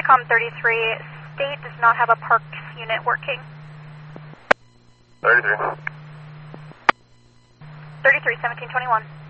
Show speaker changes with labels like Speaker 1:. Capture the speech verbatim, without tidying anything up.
Speaker 1: Com thirty-three, state does not have a parks unit working.
Speaker 2: thirty-three.
Speaker 1: thirty-three, seventeen twenty-one.